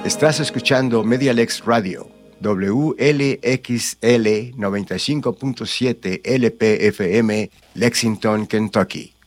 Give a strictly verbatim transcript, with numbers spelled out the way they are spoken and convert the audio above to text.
Estás escuchando MediaLex Radio, W L X L noventa y cinco punto siete L P F M, Lexington, Kentucky.